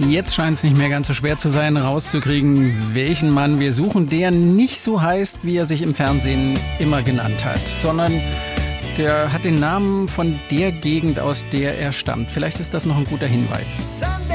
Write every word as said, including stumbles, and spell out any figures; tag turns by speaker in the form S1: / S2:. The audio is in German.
S1: Jetzt scheint es nicht mehr ganz so schwer zu sein, rauszukriegen, welchen Mann wir suchen, der nicht so heißt, wie er sich im Fernsehen immer genannt hat, sondern der hat den Namen von der Gegend, aus der er stammt. Vielleicht ist das noch ein guter Hinweis.